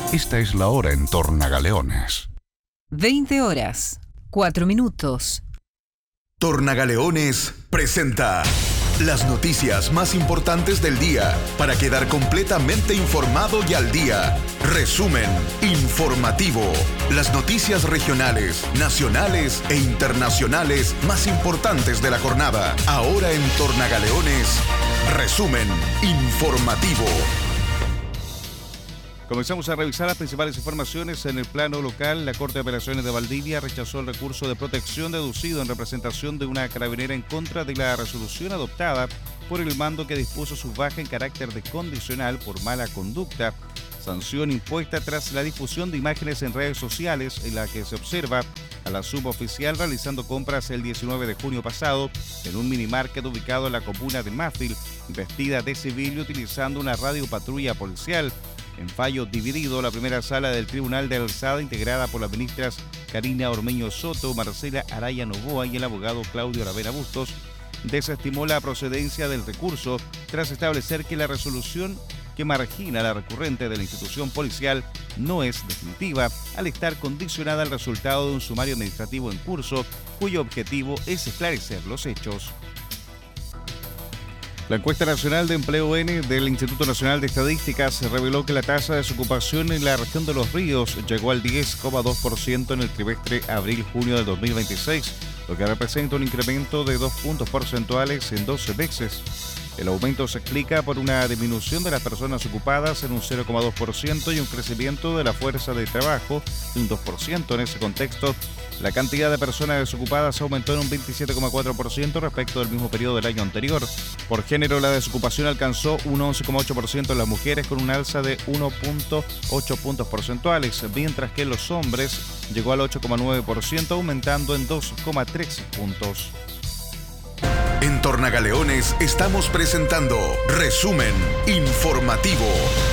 Esta es la hora en Tornagaleones. 20 horas, 4 minutos. Tornagaleones presenta las noticias más importantes del día para quedar completamente informado y al día. Resumen informativo. Las noticias regionales, nacionales e internacionales más importantes de la jornada. Ahora en Tornagaleones, resumen informativo. Comenzamos a revisar las principales informaciones. En el plano local, la Corte de Apelaciones de Valdivia rechazó el recurso de protección deducido en representación de una carabinera en contra de la resolución adoptada por el mando que dispuso su baja en carácter de condicional por mala conducta, sanción impuesta tras la difusión de imágenes en redes sociales en la que se observa a la suboficial realizando compras el 19 de junio pasado en un minimarket ubicado en la comuna de Mafil, vestida de civil y utilizando una radiopatrulla policial. En fallo dividido, la primera sala del Tribunal de Alzada, integrada por las ministras Karina Ormeño Soto, Marcela Araya Novoa y el abogado Claudio Aravena Bustos, desestimó la procedencia del recurso tras establecer que la resolución que margina la recurrente de la institución policial no es definitiva, al estar condicionada al resultado de un sumario administrativo en curso, cuyo objetivo es esclarecer los hechos. La encuesta nacional de empleo N del Instituto Nacional de Estadísticas reveló que la tasa de desocupación en la región de Los Ríos llegó al 10,2% en el trimestre abril-junio del 2026, lo que representa un incremento de 2 puntos porcentuales en 12 meses. El aumento se explica por una disminución de las personas ocupadas en un 0,2% y un crecimiento de la fuerza de trabajo de un 2%. En ese contexto, la cantidad de personas desocupadas aumentó en un 27,4% respecto del mismo periodo del año anterior. Por género, la desocupación alcanzó un 11,8% en las mujeres con un alza de 1,8 puntos porcentuales, mientras que en los hombres llegó al 8,9%, aumentando en 2,3 puntos. En Tornagaleones estamos presentando Resumen Informativo.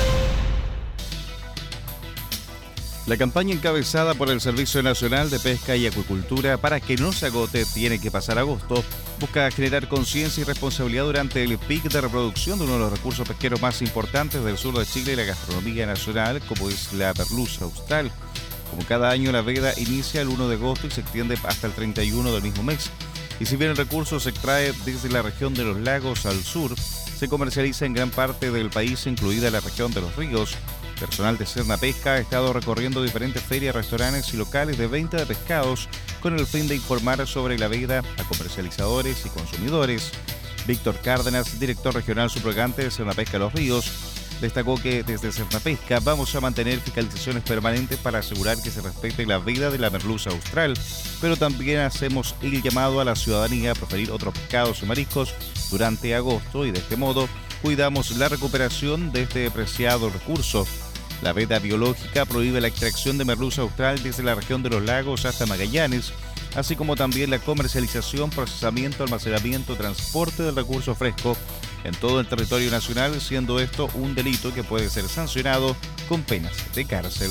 La campaña encabezada por el Servicio Nacional de Pesca y Acuicultura para que no se agote tiene que pasar agosto busca generar conciencia y responsabilidad durante el pic de reproducción de uno de los recursos pesqueros más importantes del sur de Chile y la gastronomía nacional, como es la merluza austral. Como cada año, la veda inicia el 1 de agosto y se extiende hasta el 31 del mismo mes. Y si bien el recurso se extrae desde la región de los lagos al sur, se comercializa en gran parte del país, incluida la región de los ríos. Personal de Serna Pesca ha estado recorriendo diferentes ferias, restaurantes y locales de venta de pescados con el fin de informar sobre la veda a comercializadores y consumidores. Víctor Cárdenas, director regional subrogante de Serna Pesca Los Ríos, destacó que desde Serna Pesca vamos a mantener fiscalizaciones permanentes para asegurar que se respete la vida de la merluza austral, pero también hacemos el llamado a la ciudadanía a preferir otros pescados y mariscos durante agosto y de este modo cuidamos la recuperación de este preciado recurso. La veda biológica prohíbe la extracción de merluza austral desde la región de los lagos hasta Magallanes, así como también la comercialización, procesamiento, almacenamiento, transporte del recurso fresco en todo el territorio nacional, siendo esto un delito que puede ser sancionado con penas de cárcel.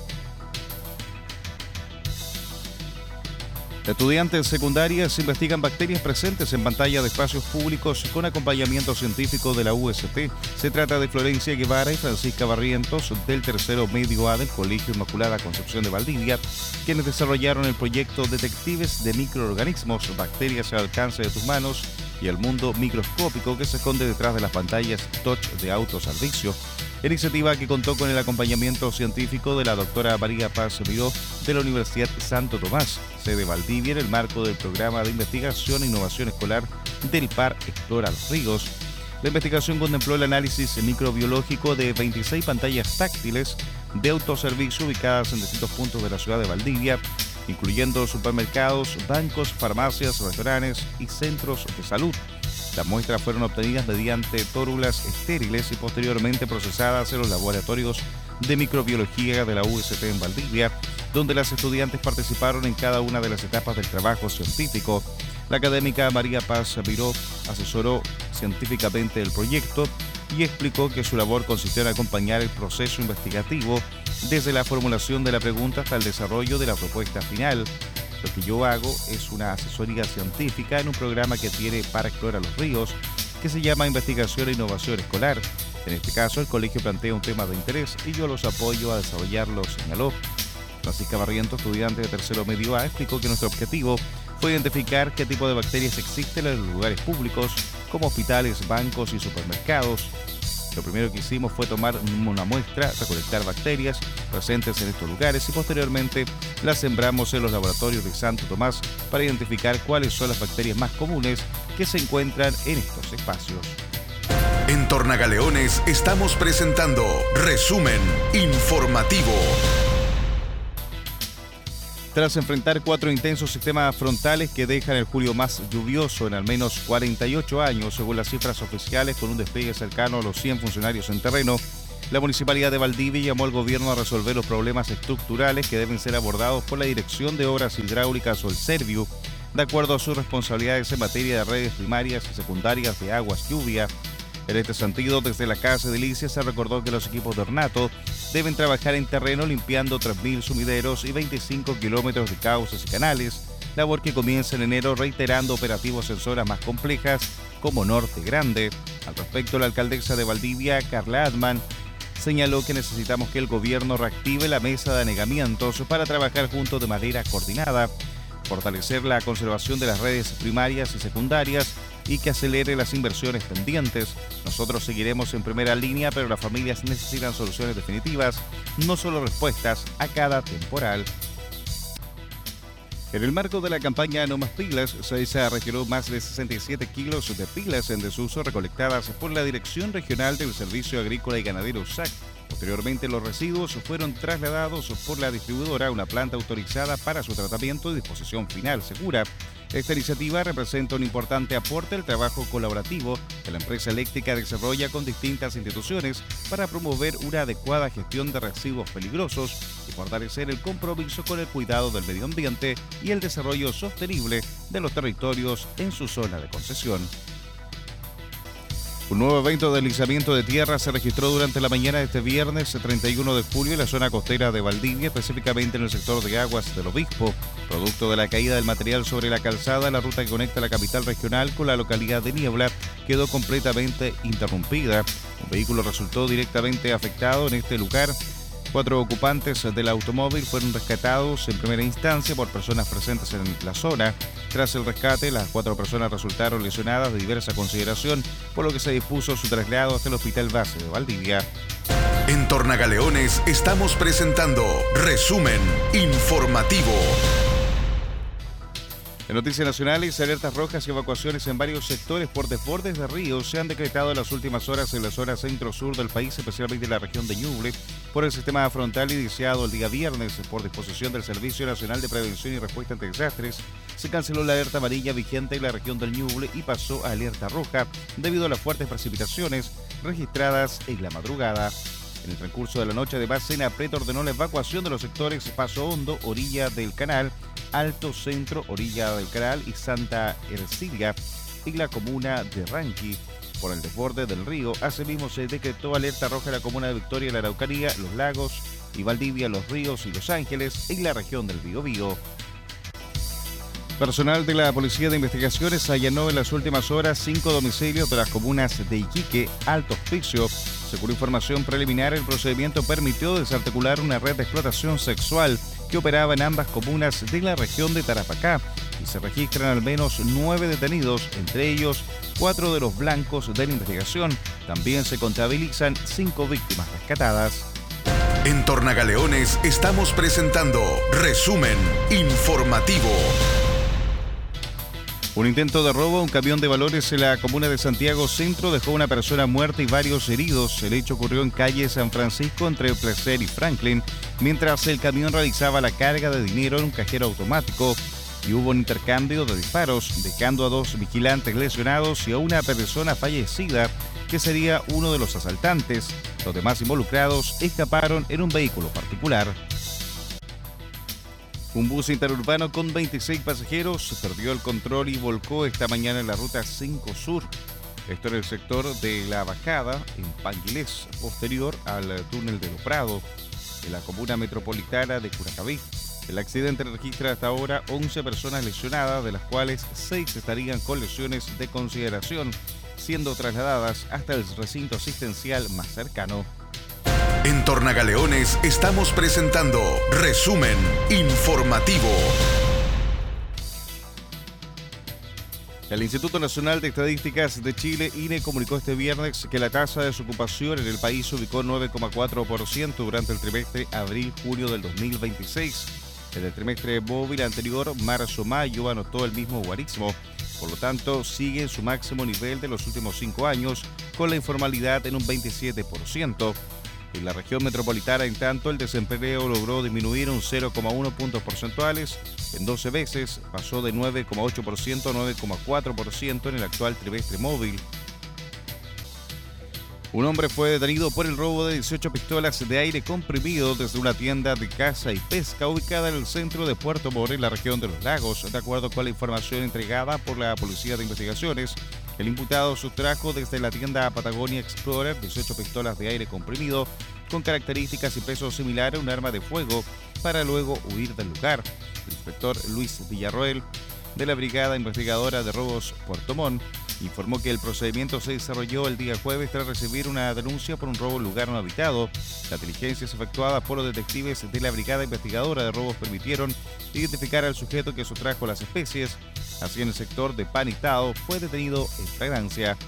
Estudiantes secundarias investigan bacterias presentes en pantalla de espacios públicos con acompañamiento científico de la UST. Se trata de Florencia Guevara y Francisca Barrientos del tercero medio A del Colegio Inmaculada Concepción de Valdivia, quienes desarrollaron el proyecto Detectives de Microorganismos, Bacterias al alcance de tus manos y el mundo microscópico que se esconde detrás de las pantallas touch de autoservicio. Iniciativa que contó con el acompañamiento científico de la doctora María Paz Miró de la Universidad Santo Tomás, sede Valdivia, en el marco del programa de investigación e innovación escolar del PAR Explora los Ríos. La investigación contempló el análisis microbiológico de 26 pantallas táctiles de autoservicio ubicadas en distintos puntos de la ciudad de Valdivia, incluyendo supermercados, bancos, farmacias, restaurantes y centros de salud. Las muestras fueron obtenidas mediante tórulas estériles y posteriormente procesadas en los laboratorios de microbiología de la UST en Valdivia, donde las estudiantes participaron en cada una de las etapas del trabajo científico. La académica María Paz Miró asesoró científicamente el proyecto y explicó que su labor consistió en acompañar el proceso investigativo desde la formulación de la pregunta hasta el desarrollo de la propuesta final. Lo que yo hago es una asesoría científica en un programa que tiene para explorar los ríos, que se llama Investigación e Innovación Escolar. En este caso, el colegio plantea un tema de interés y yo los apoyo a desarrollarlo, señaló. Francisca Barrientos, estudiante de tercero medio A, explicó que nuestro objetivo fue identificar qué tipo de bacterias existen en los lugares públicos, como hospitales, bancos y supermercados. Lo primero que hicimos fue tomar una muestra, recolectar bacterias presentes en estos lugares y posteriormente las sembramos en los laboratorios de Santo Tomás para identificar cuáles son las bacterias más comunes que se encuentran en estos espacios. En Tornagaleones estamos presentando Resumen Informativo. Tras enfrentar 4 intensos sistemas frontales que dejan el julio más lluvioso en al menos 48 años, según las cifras oficiales, con un despliegue cercano a los 100 funcionarios en terreno, la Municipalidad de Valdivia llamó al gobierno a resolver los problemas estructurales que deben ser abordados por la Dirección de Obras Hidráulicas o el Serviu, de acuerdo a sus responsabilidades en materia de redes primarias y secundarias de aguas lluvia. En este sentido, desde la Casa de Delicias se recordó que los equipos de ornato deben trabajar en terreno limpiando 3.000 sumideros y 25 kilómetros de cauces y canales, labor que comienza en enero reiterando operativos en zonas más complejas como Norte Grande. Al respecto, la alcaldesa de Valdivia, Carla Adman, señaló que necesitamos que el gobierno reactive la mesa de anegamientos para trabajar juntos de manera coordinada, fortalecer la conservación de las redes primarias y secundarias y que acelere las inversiones pendientes. Nosotros seguiremos en primera línea, pero las familias necesitan soluciones definitivas, no solo respuestas a cada temporal. En el marco de la campaña No Más Pilas, SAESA retiró más de 67 kilos de pilas en desuso recolectadas por la Dirección Regional del Servicio Agrícola y Ganadero SAC. Posteriormente, los residuos fueron trasladados por la distribuidora a una planta autorizada para su tratamiento y disposición final segura. Esta iniciativa representa un importante aporte al trabajo colaborativo que la empresa eléctrica desarrolla con distintas instituciones para promover una adecuada gestión de residuos peligrosos y fortalecer el compromiso con el cuidado del medio ambiente y el desarrollo sostenible de los territorios en su zona de concesión. Un nuevo evento de deslizamiento de tierra se registró durante la mañana de este viernes 31 de julio en la zona costera de Valdivia, específicamente en el sector de Aguas del Obispo. Producto de la caída del material sobre la calzada, la ruta que conecta la capital regional con la localidad de Niebla quedó completamente interrumpida. Un vehículo resultó directamente afectado en este lugar. 4 ocupantes del automóvil fueron rescatados en primera instancia por personas presentes en la zona. Tras el rescate, las 4 personas resultaron lesionadas de diversa consideración, por lo que se dispuso su traslado hasta el Hospital Base de Valdivia. En Tornagaleones estamos presentando Resumen Informativo. En noticias nacionales, alertas rojas y evacuaciones en varios sectores por desbordes de ríos se han decretado en las últimas horas en la zona centro-sur del país, especialmente en la región de Ñuble, por el sistema frontal iniciado el día viernes. Por disposición del Servicio Nacional de Prevención y Respuesta ante Desastres, se canceló la alerta amarilla vigente en la región del Ñuble y pasó a alerta roja debido a las fuertes precipitaciones registradas en la madrugada. En el transcurso de la noche, además, SENAPRED ordenó la evacuación de los sectores Paso Hondo, orilla del canal, Alto Centro, orilla del canal y Santa Ercilia, en la comuna de Ranqui. Por el desborde del río, asimismo se decretó alerta roja en la comuna de Victoria, la Araucanía, Los Lagos y Valdivia, Los Ríos y Los Ángeles, en la región del Biobío. Personal de la Policía de Investigaciones allanó en las últimas horas 5 domicilios de las comunas de Iquique, Alto Hospicio. Según información preliminar, el procedimiento permitió desarticular una red de explotación sexual que operaba en ambas comunas de la región de Tarapacá y se registran al menos 9 detenidos, entre ellos 4 de los blancos de la investigación. También se contabilizan 5 víctimas rescatadas. En Tornagaleones estamos presentando Resumen Informativo. Un intento de robo a un camión de valores en la comuna de Santiago Centro dejó una persona muerta y varios heridos. El hecho ocurrió en calle San Francisco entre Placer y Franklin, mientras el camión realizaba la carga de dinero en un cajero automático y hubo un intercambio de disparos, dejando a 2 vigilantes lesionados y a una persona fallecida, que sería uno de los asaltantes. Los demás involucrados escaparon en un vehículo particular. Un bus interurbano con 26 pasajeros perdió el control y volcó esta mañana en la ruta 5 Sur. Esto en el sector de La Bajada, en Panguilés, posterior al túnel de Los Prados, en la comuna metropolitana de Curacaví. El accidente registra hasta ahora 11 personas lesionadas, de las cuales 6 estarían con lesiones de consideración. siendo trasladadas hasta el recinto asistencial más cercano. En Tornagaleones estamos presentando Resumen Informativo. El Instituto Nacional de Estadísticas de Chile, INE, comunicó este viernes que la tasa de desocupación en el país se ubicó 9,4% durante el trimestre abril-junio del 2026. En el trimestre móvil anterior, marzo-mayo, anotó el mismo guarismo. Por lo tanto, sigue en su máximo nivel de los últimos 5 años, con la informalidad en un 27%. En la región metropolitana, en tanto, el desempleo logró disminuir un 0,1 puntos porcentuales. En 12 meses pasó de 9,8% a 9,4% en el actual trimestre móvil. Un hombre fue detenido por el robo de 18 pistolas de aire comprimido desde una tienda de caza y pesca ubicada en el centro de Puerto Montt, en la región de Los Lagos. De acuerdo con la información entregada por la Policía de Investigaciones, el imputado sustrajo desde la tienda Patagonia Explorer 18 pistolas de aire comprimido con características y peso similar a un arma de fuego para luego huir del lugar. El inspector Luis Villarroel, de la Brigada Investigadora de Robos Puerto Montt, informó que el procedimiento se desarrolló el día jueves tras recibir una denuncia por un robo en lugar no habitado. Las diligencias efectuadas por los detectives de la Brigada Investigadora de Robos permitieron identificar al sujeto que sustrajo las especies. Así, en el sector de Panitao fue detenido en flagrancia.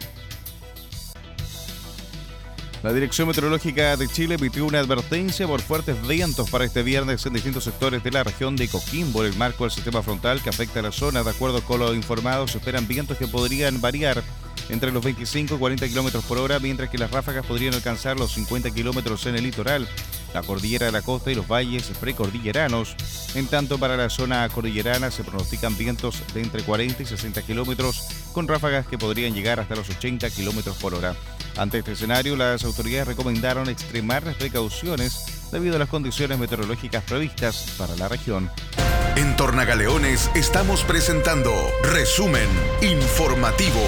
La Dirección Meteorológica de Chile emitió una advertencia por fuertes vientos para este viernes en distintos sectores de la región de Coquimbo, en el marco del sistema frontal que afecta a la zona. De acuerdo con lo informado, se esperan vientos que podrían variar entre los 25 y 40 km por hora, mientras que las ráfagas podrían alcanzar los 50 km en el litoral, la cordillera de la costa y los valles precordilleranos. En tanto, para la zona cordillerana se pronostican vientos de entre 40 y 60 km, con ráfagas que podrían llegar hasta los 80 km por hora. Ante este escenario, las autoridades recomendaron extremar las precauciones debido a las condiciones meteorológicas previstas para la región. En Tornagaleones estamos presentando Resumen Informativo.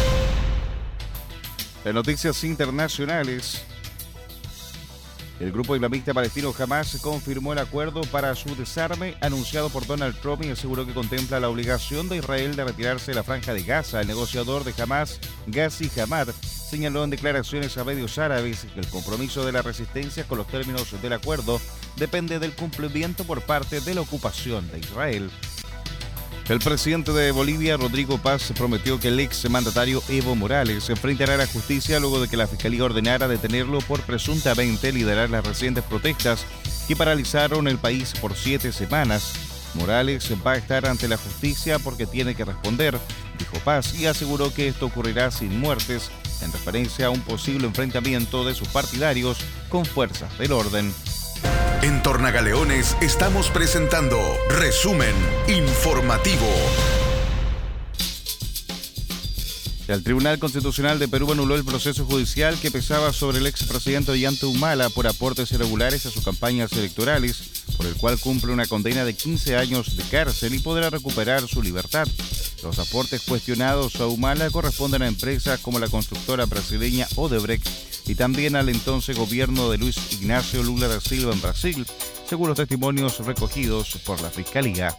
En noticias internacionales, el grupo islamista palestino Hamas confirmó el acuerdo para su desarme anunciado por Donald Trump y aseguró que contempla la obligación de Israel de retirarse de la franja de Gaza. El negociador de Hamas, Ghazi Hamad, señaló en declaraciones a medios árabes que el compromiso de la resistencia con los términos del acuerdo depende del cumplimiento por parte de la ocupación de Israel. El presidente de Bolivia, Rodrigo Paz, prometió que el ex mandatario Evo Morales se enfrentará a la justicia luego de que la fiscalía ordenara detenerlo por presuntamente liderar las recientes protestas que paralizaron el país por 7 semanas. Morales va a estar ante la justicia porque tiene que responder, dijo Paz, y aseguró que esto ocurrirá sin muertes, en referencia a un posible enfrentamiento de sus partidarios con fuerzas del orden. En Tornagaleones estamos presentando Resumen Informativo. El Tribunal Constitucional de Perú anuló el proceso judicial que pesaba sobre el expresidente Ollanta Humala por aportes irregulares a sus campañas electorales, por el cual cumple una condena de 15 años de cárcel y podrá recuperar su libertad. Los aportes cuestionados a Humala corresponden a empresas como la constructora brasileña Odebrecht y también al entonces gobierno de Luis Ignacio Lula da Silva en Brasil, según los testimonios recogidos por la Fiscalía.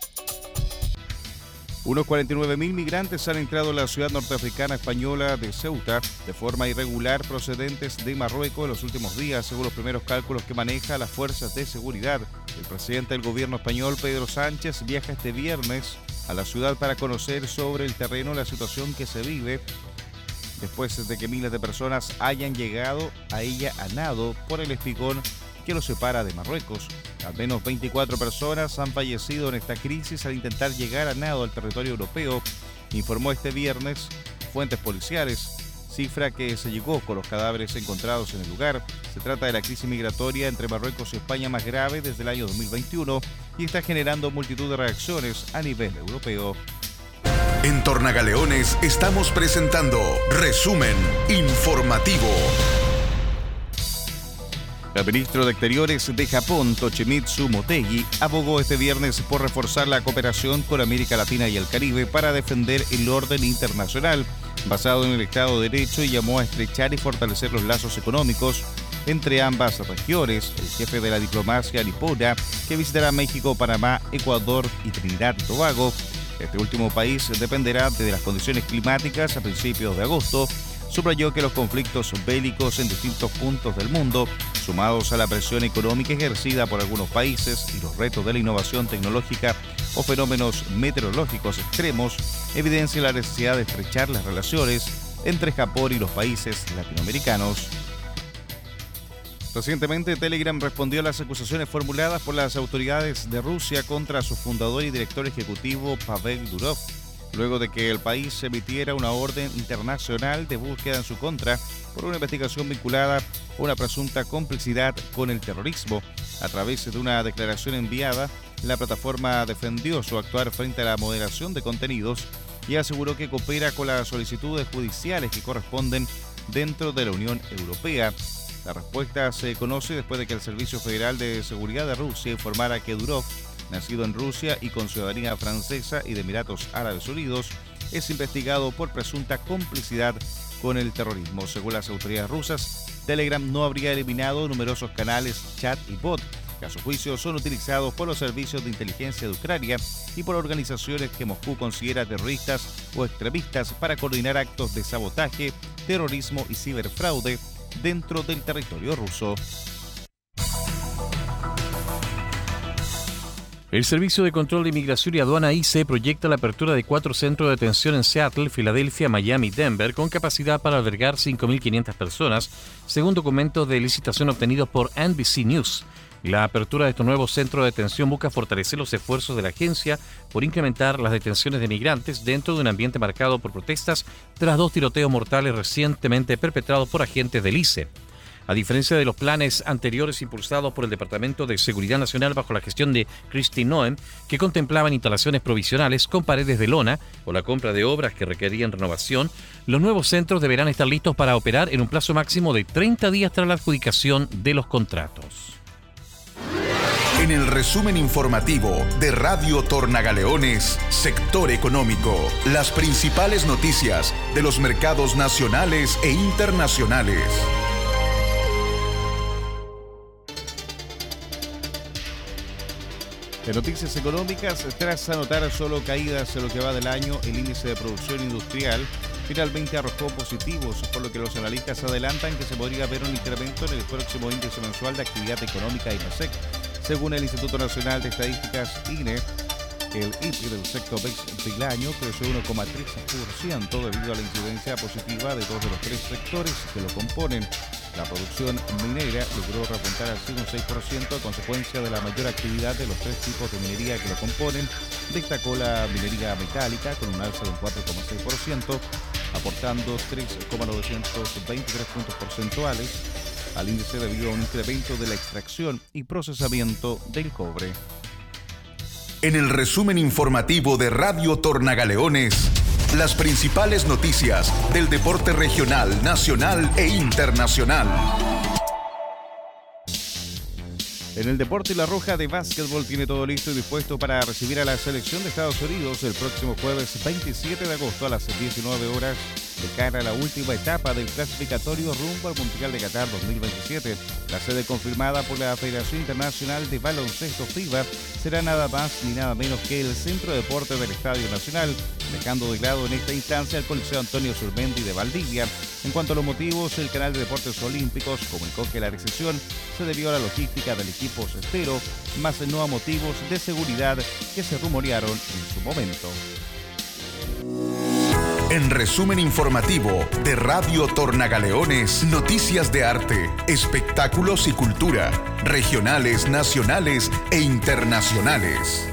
Unos 49.000 migrantes han entrado en la ciudad norteafricana española de Ceuta de forma irregular procedentes de Marruecos en los últimos días, según los primeros cálculos que maneja las fuerzas de seguridad. El presidente del gobierno español, Pedro Sánchez, viaja este viernes a la ciudad para conocer sobre el terreno la situación que se vive después de que miles de personas hayan llegado a ella a nado por el espigón que los separa de Marruecos. Al menos 24 personas han fallecido en esta crisis al intentar llegar a nado al territorio europeo, informó este viernes fuentes policiales, cifra que se llegó con los cadáveres encontrados en el lugar. Se trata de la crisis migratoria entre Marruecos y España más grave desde el año 2021 y está generando multitud de reacciones a nivel europeo. En Tornagaleones estamos presentando Resumen Informativo. El ministro de Exteriores de Japón, Toshimitsu Motegi, abogó este viernes por reforzar la cooperación con América Latina y el Caribe para defender el orden internacional basado en el Estado de Derecho y llamó a estrechar y fortalecer los lazos económicos entre ambas regiones. El jefe de la diplomacia nipona, que visitará México, Panamá, Ecuador y Trinidad y Tobago, Este último país dependerá de las condiciones climáticas a principios de agosto. Subrayó que los conflictos bélicos en distintos puntos del mundo, sumados a la presión económica ejercida por algunos países y los retos de la innovación tecnológica o fenómenos meteorológicos extremos, evidencian la necesidad de estrechar las relaciones entre Japón y los países latinoamericanos. Recientemente, Telegram respondió a las acusaciones formuladas por las autoridades de Rusia contra su fundador y director ejecutivo Pavel Durov, luego de que el país emitiera una orden internacional de búsqueda en su contra por una investigación vinculada a una presunta complicidad con el terrorismo. A través de una declaración enviada, la plataforma defendió su actuar frente a la moderación de contenidos y aseguró que coopera con las solicitudes judiciales que corresponden dentro de la Unión Europea. La respuesta se conoce después de que el Servicio Federal de Seguridad de Rusia informara que Durov, nacido en Rusia y con ciudadanía francesa y de Emiratos Árabes Unidos, es investigado por presunta complicidad con el terrorismo. Según las autoridades rusas, Telegram no habría eliminado numerosos canales, chat y bot, que a su juicio son utilizados por los servicios de inteligencia de Ucrania y por organizaciones que Moscú considera terroristas o extremistas para coordinar actos de sabotaje, terrorismo y ciberfraude dentro del territorio ruso. El Servicio de Control de Inmigración y Aduana ICE proyecta la apertura de 4 centros de detención en Seattle, Filadelfia, Miami y Denver, con capacidad para albergar 5.500 personas, según documentos de licitación obtenidos por NBC News. La apertura de estos nuevos centros de detención busca fortalecer los esfuerzos de la agencia por incrementar las detenciones de migrantes dentro de un ambiente marcado por protestas tras 2 tiroteos mortales recientemente perpetrados por agentes del ICE. A diferencia de los planes anteriores impulsados por el Departamento de Seguridad Nacional bajo la gestión de Kristi Noem, que contemplaban instalaciones provisionales con paredes de lona o la compra de obras que requerían renovación, los nuevos centros deberán estar listos para operar en un plazo máximo de 30 días tras la adjudicación de los contratos. En el resumen informativo de Radio Tornagaleones, Sector Económico, las principales noticias de los mercados nacionales e internacionales. De noticias económicas, tras anotar solo caídas en lo que va del año, el índice de producción industrial finalmente arrojó positivos, por lo que los analistas adelantan que se podría ver un incremento en el próximo índice mensual de actividad económica INASEC. Según el Instituto Nacional de Estadísticas INE, el IPI del sector del año creció 1,3% debido a la incidencia positiva de 2 de los 3 sectores que lo componen. La producción minera logró repuntar así un 6% a consecuencia de la mayor actividad de los 3 tipos de minería que lo componen. Destacó la minería metálica con un alza de un 4,6%, aportando 3,923 puntos porcentuales al índice debido a un incremento de la extracción y procesamiento del cobre. En el resumen informativo de Radio Tornagaleones, las principales noticias del deporte regional, nacional e internacional. En el deporte, la Roja de básquetbol tiene todo listo y dispuesto para recibir a la selección de Estados Unidos el próximo jueves 27 de agosto a las 19 horas de cara a la última etapa del clasificatorio rumbo al Mundial de Qatar 2027. La sede confirmada por la Federación Internacional de Baloncesto FIBA será nada más ni nada menos que el Centro de Deportes del Estadio Nacional, dejando de lado en esta instancia el Coliseo Antonio Surmendi de Valdivia. En cuanto a los motivos, el canal de Deportes Olímpicos comunicó que la decisión se debió a la logística del equipo cestero, más no a motivos de seguridad que se rumorearon en su momento. En resumen informativo de Radio Tornagaleones, noticias de arte, espectáculos y cultura, regionales, nacionales e internacionales.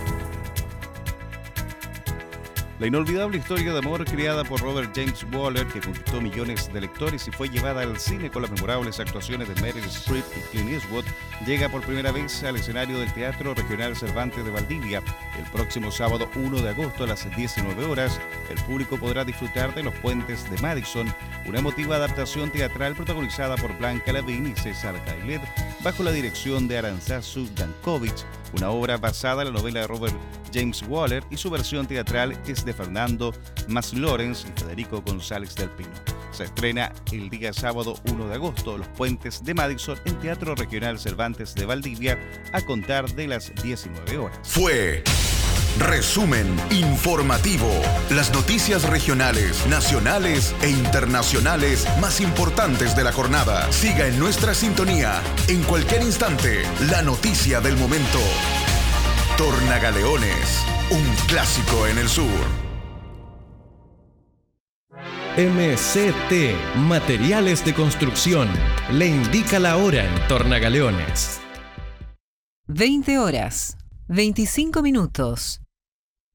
La inolvidable historia de amor creada por Robert James Waller, que conquistó millones de lectores y fue llevada al cine con las memorables actuaciones de Meryl Streep y Clint Eastwood, llega por primera vez al escenario del Teatro Regional Cervantes de Valdivia. El próximo sábado 1 de agosto a las 19 horas, el público podrá disfrutar de Los Puentes de Madison, una emotiva adaptación teatral protagonizada por Blanca Lavín y César Gailet, bajo la dirección de Aranzazu Dankovich, una obra basada en la novela de Robert James Waller, y su versión teatral es de Fernando Mas-Lorens y Federico González del Pino. Se estrena el día sábado 1 de agosto, Los Puentes de Madison, en Teatro Regional Cervantes de Valdivia, a contar de las 19 horas. Fue Resumen informativo. Las noticias regionales, nacionales e internacionales más importantes de la jornada. Siga en nuestra sintonía. En cualquier instante, la noticia del momento. Tornagaleones, un clásico en el sur. MCT Materiales de Construcción le indica la hora en Tornagaleones. 20 horas, 25 minutos.